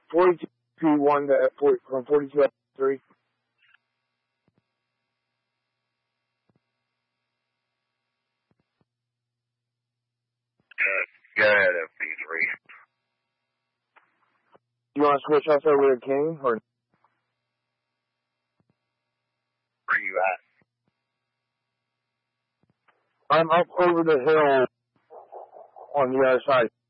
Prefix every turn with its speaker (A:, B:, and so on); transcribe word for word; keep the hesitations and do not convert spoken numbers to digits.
A: forty-two P one to F forty, from forty-two F three.
B: Go ahead, F B three.
A: You want to switch us over to King, or?
B: Where you at?
A: I'm up over the hill on the other side.